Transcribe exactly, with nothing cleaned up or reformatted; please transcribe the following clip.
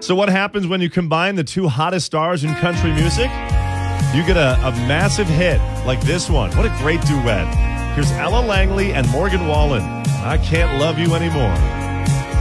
So what happens when you combine the two hottest stars in country music? You get a, a massive hit like this one. What a great duet. Here's Ella Langley and Morgan Wallen. I Can't Love You Anymore.